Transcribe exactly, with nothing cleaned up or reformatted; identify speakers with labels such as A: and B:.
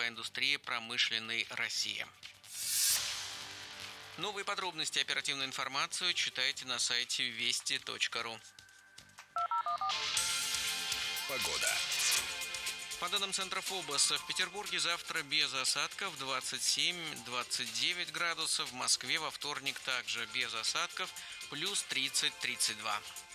A: трудовая индустрия промышленной России. Новые подробности и оперативную информацию читайте на сайте вести точка ру.
B: Погода.
A: По данным Центра ФОБОС, в Петербурге завтра без осадков двадцать семь - двадцать девять градусов, в Москве во вторник также без осадков плюс тридцать - тридцать два.